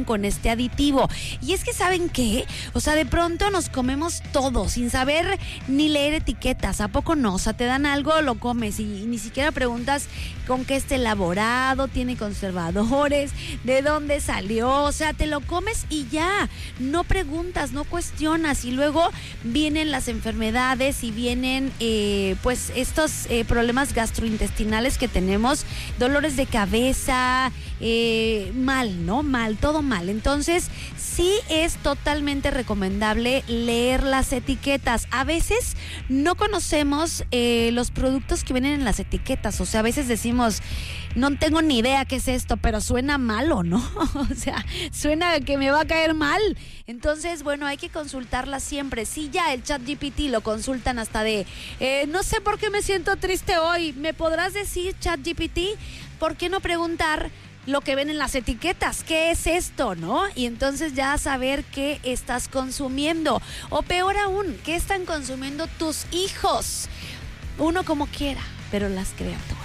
con este aditivo. Y es que, ¿saben qué? O sea, de pronto nos comemos todo sin saber ni leer etiquetas. ¿A poco no? O sea, te dan algo, lo comes y ni siquiera preguntas con qué está elaborado, tiene conservadores, de dónde salió. O sea, te lo comes y ya. No preguntas, no cuestionas. Y luego vienen las enfermedades y vienen pues estos problemas gastrointestinales que tenemos, dolores de cabeza, mal, ¿no? Mal, todo mal. Entonces, sí es totalmente recomendable leer las etiquetas. A veces no conocemos los productos que vienen en las etiquetas. O sea, a veces decimos, no tengo ni idea qué es esto, pero suena malo, ¿no? O sea, suena que me va a caer mal. Entonces, bueno, hay que consultarla siempre. Sí, ya el ChatGPT lo consultan hasta de, no sé por qué me siento triste hoy. ¿Me podrás decir, ChatGPT? ¿Por qué no preguntar lo que ven en las etiquetas? ¿Qué es esto, no? Y entonces ya saber qué estás consumiendo. O peor aún, ¿qué están consumiendo tus hijos? Uno como quiera, pero las criaturas.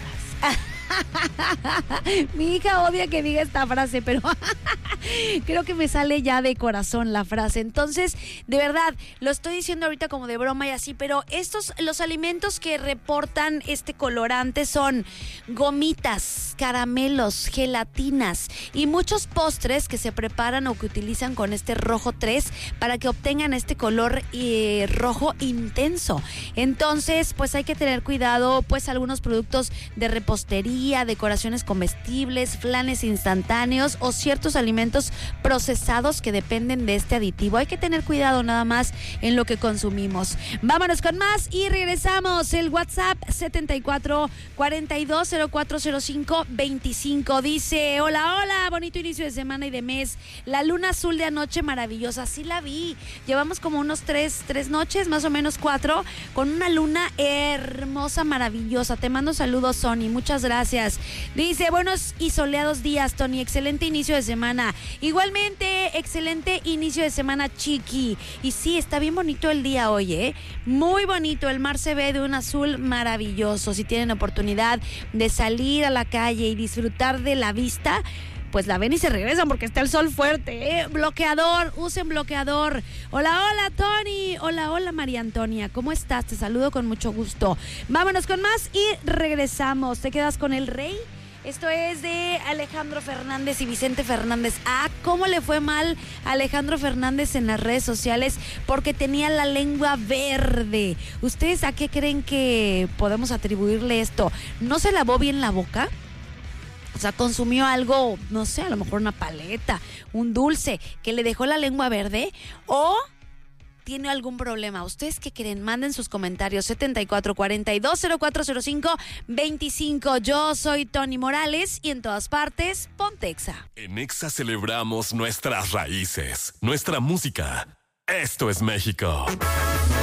Mi hija odia que diga esta frase, pero creo que me sale ya de corazón la frase. Entonces, de verdad, lo estoy diciendo ahorita como de broma y así, pero los alimentos que reportan este colorante son gomitas, caramelos, gelatinas y muchos postres que se preparan o que utilizan con este rojo 3 para que obtengan este color rojo intenso. Entonces, pues hay que tener cuidado, pues algunos productos de repostería, decoraciones comestibles, flanes instantáneos o ciertos alimentos procesados que dependen de este aditivo. Hay que tener cuidado nada más en lo que consumimos. Vámonos con más y regresamos. El WhatsApp 7442040525 dice: hola, bonito inicio de semana y de mes. La luna azul de anoche maravillosa, sí la vi. Llevamos como unos tres noches, más o menos 4, con una luna hermosa, maravillosa. Te mando saludos, Sony, muchas gracias. Dice: buenos y soleados días, Tony, excelente inicio de semana. Igualmente, excelente inicio de semana, Chiqui. Y sí, está bien bonito el día hoy, muy bonito, el mar se ve de un azul maravilloso. Si tienen oportunidad de salir a la calle y disfrutar de la vista, pues la ven y se regresan porque está el sol fuerte, Bloqueador, usen bloqueador. Hola, Tony. Hola, María Antonia. ¿Cómo estás? Te saludo con mucho gusto. Vámonos con más y regresamos. ¿Te quedas con el rey? Esto es de Alejandro Fernández y Vicente Fernández. ¿Cómo le fue mal a Alejandro Fernández en las redes sociales? Porque tenía la lengua verde. ¿Ustedes a qué creen que podemos atribuirle esto? ¿No se lavó bien la boca? O sea, consumió algo, no sé, a lo mejor una paleta, un dulce, que le dejó la lengua verde, o tiene algún problema. ¿Ustedes qué creen? Manden sus comentarios. 7442040525. Yo soy Tony Morales y en todas partes, ponte Exa. En Exa celebramos nuestras raíces, nuestra música. Esto es México.